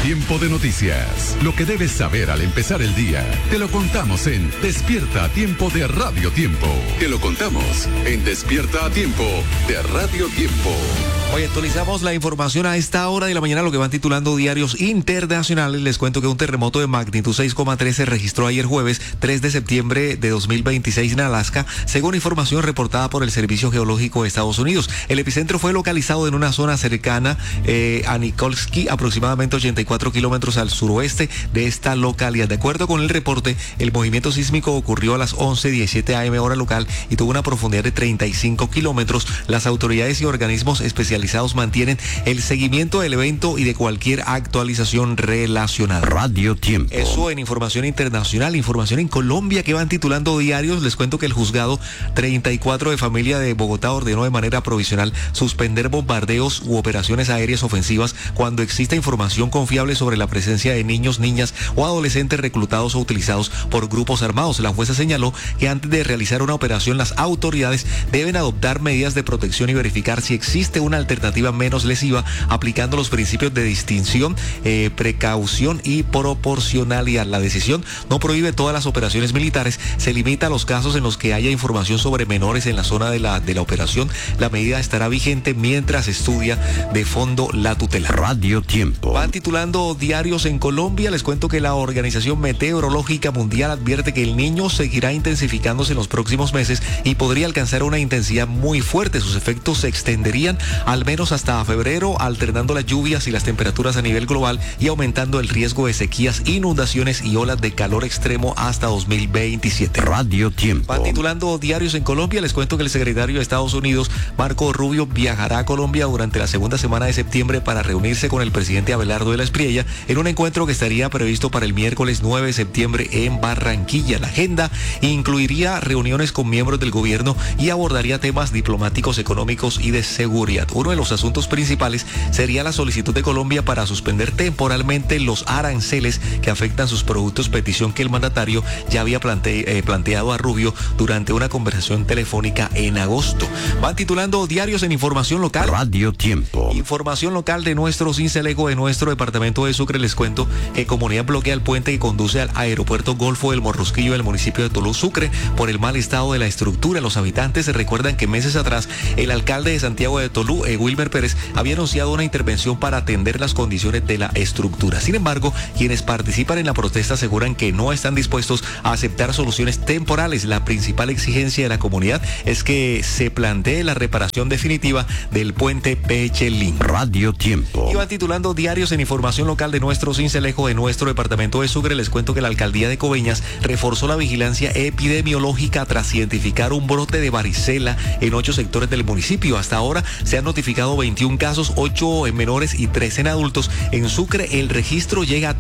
Tiempo de noticias. Lo que debes saber al empezar el día. Te lo contamos en Despierta a Tiempo de Radio Tiempo. Te lo contamos en Despierta a Tiempo de Radio Tiempo. Hoy actualizamos la información a esta hora de la mañana, lo que van titulando diarios internacionales. Les cuento que un terremoto de magnitud 6,3 se registró ayer jueves 3 de septiembre de 2026 en Alaska, según información reportada por el Servicio Geológico de Estados Unidos. El epicentro fue localizado en una zona cercana a Nikolsky, aproximadamente 84 kilómetros al suroeste de esta localidad. De acuerdo con el reporte, el movimiento sísmico ocurrió a las 11:17 a.m. hora local y tuvo una profundidad de 35 kilómetros. Las autoridades y organismos especializados mantienen el seguimiento del evento y de cualquier actualización relacionada. Radio Tiempo. Eso en información internacional. Información en Colombia que van titulando diarios. Les cuento que el juzgado 34 de familia de Bogotá ordenó de manera provisional suspender bombardeos u operaciones aéreas ofensivas cuando exista información confiable sobre la presencia de niños, niñas o adolescentes reclutados o utilizados por grupos armados. La jueza señaló que antes de realizar una operación, las autoridades deben adoptar medidas de protección y verificar si existe una alternativa menos lesiva, aplicando los principios de distinción, precaución y proporcionalidad. La decisión no prohíbe todas las operaciones militares, se limita a los casos en los que haya información sobre menores en la zona de la operación. La medida estará vigente mientras estudia de fondo la tutela. Radio Tiempo. Van titulando diarios en Colombia. Les cuento que la Organización Meteorológica Mundial advierte que el Niño seguirá intensificándose en los próximos meses y podría alcanzar una intensidad muy fuerte. Sus efectos se extenderían al menos hasta febrero, alternando las lluvias y las temperaturas a nivel global y aumentando el riesgo de sequías, inundaciones y olas de calor extremo hasta 2027. Radio Tiempo. Van titulando diarios en Colombia. Les cuento que el secretario de Estados Unidos, Marco Rubio, viajará a Colombia durante la segunda semana de septiembre para reunirse con el presidente Abelardo de la Espriella en un encuentro que estaría previsto para el miércoles 9 de septiembre en Barranquilla. La agenda incluiría reuniones con miembros del gobierno y abordaría temas diplomáticos, económicos y de seguridad. Uno de los asuntos principales sería la solicitud de Colombia para suspender temporalmente los aranceles que afectan sus productos, petición que el mandatario ya había planteado a Rubio durante una conversación telefónica en agosto. Van titulando diarios en información local. Radio Tiempo. Información local de nuestro Sincelejo, de nuestro departamento de Sucre. Les cuento que comunidad bloquea el puente que conduce al aeropuerto Golfo del Morrosquillo del municipio de Tolú, Sucre, por el mal estado de la estructura. Los habitantes se recuerdan que meses atrás el alcalde de Santiago de Tolú, Wilmer Pérez, había anunciado una intervención para atender las condiciones de la estructura. Sin embargo, quienes participan en la protesta aseguran que no están dispuestos a aceptar soluciones temporales. La principal exigencia de la comunidad es que se plantee la reparación definitiva del puente Pechelín. Radio Tiempo. Y van titulando diarios en información local de nuestro Sincelejo, de nuestro departamento de Sucre. Les cuento que la alcaldía de Coveñas reforzó la vigilancia epidemiológica tras identificar un brote de varicela en 8 sectores del municipio. Hasta ahora se han notificado 21 casos, 8 en menores y 3 en adultos. En Sucre el registro llega a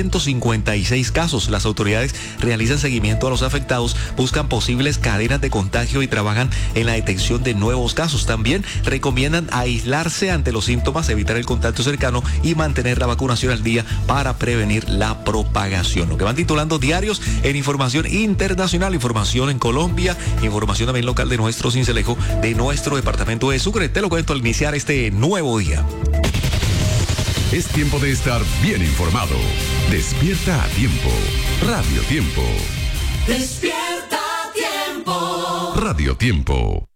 356 casos. Las autoridades realizan seguimiento a los afectados, buscan posibles cadenas de contagio y trabajan en la detección de nuevos casos. También recomiendan aislarse ante los síntomas, evitar el contacto cercano y mantener la vacunación al día para prevenir la propagación. Lo que van titulando diarios en información internacional, información en Colombia, información también local de nuestro Sincelejo, de nuestro departamento de Sucre. Te lo cuento al iniciar este nuevo día. Es tiempo de estar bien informado. Despierta a Tiempo. Radio Tiempo. Despierta a Tiempo. Radio Tiempo.